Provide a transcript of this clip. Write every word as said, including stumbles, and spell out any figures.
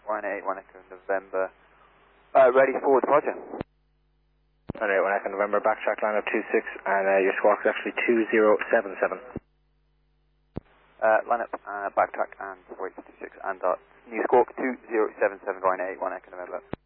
Ryanair eight one Echo November. Uh, ready for departure. Ryanair eight one Echo November, backtrack line up two six, and uh, your squawk is actually two zero seven seven. Uh, line up, uh, backtrack and four eight two six, and uh, new squawk two zero seven seven Ryanair eight one Echo November.